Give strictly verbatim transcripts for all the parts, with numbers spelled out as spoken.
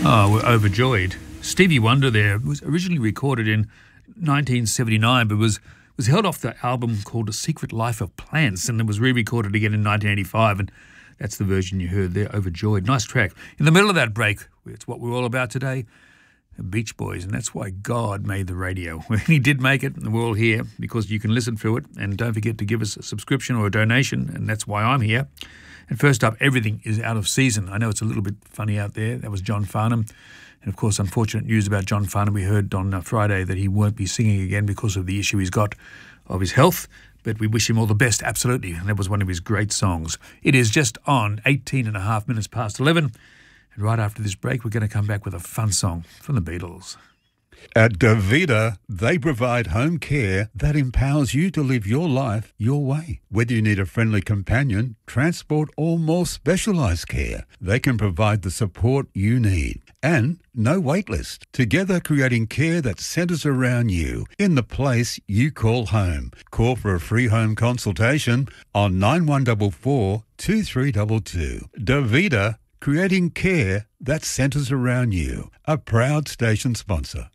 Oh, we're overjoyed. Stevie Wonder there was originally recorded in nineteen seventy-nine, but was was held off the album called A Secret Life of Plants, and it was re-recorded again in nineteen eighty-five, and that's the version you heard there, Overjoyed. Nice track. In the middle of that break, it's what we're all about today, the Beach Boys, and that's why God made the radio. He did make it, and we're all here because you can listen through it, and don't forget to give us a subscription or a donation, and that's why I'm here. And first up, everything is out of season. I know it's a little bit funny out there. That was John Farnham. And, of course, unfortunate news about John Farnham. We heard on uh, Friday that he won't be singing again because of the issue he's got of his health. But we wish him all the best, absolutely. And that was one of his great songs. It is just on eighteen and a half minutes past eleven. And right after this break, we're going to come back with a fun song from the Beatles. At Davida, they provide home care that empowers you to live your life your way. Whether you need a friendly companion, transport, or more specialised care, they can provide the support you need. And no wait list. Together creating care that centres around you in the place you call home. Call for a free home consultation on nine one four four, two three two two. Davida, creating care that centres around you. A proud station sponsor.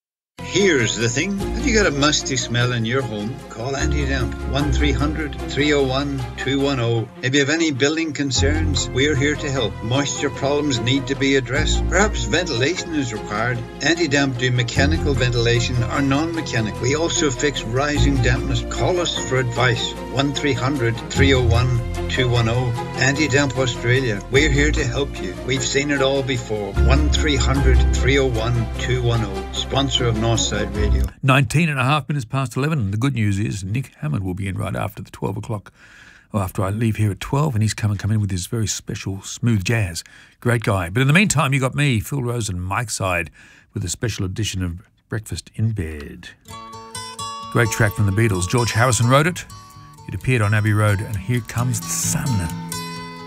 Here's the thing. Have you got a musty smell in your home? Call Anti-Damp. one three hundred, three oh one, two one oh. If you have any building concerns, we're here to help. Moisture problems need to be addressed. Perhaps ventilation is required. Anti-Damp do mechanical ventilation or non-mechanical. We also fix rising dampness. Call us for advice. one three hundred, three oh one, two one oh. Anti-Damp Australia. We're here to help you. We've seen it all before. one three hundred, three oh one, two one oh. Sponsor of Northside Radio. nineteen and a half minutes past eleven. And the good news is Nick Hammond will be in right after the twelve o'clock, or after I leave here at twelve, and he's coming come in with his very special smooth jazz. Great guy. But in the meantime, you got me, Phil Rose and Mike Side with a special edition of Breakfast in Bed. Great track from the Beatles. George Harrison wrote it. It appeared on Abbey Road, and here comes the sun.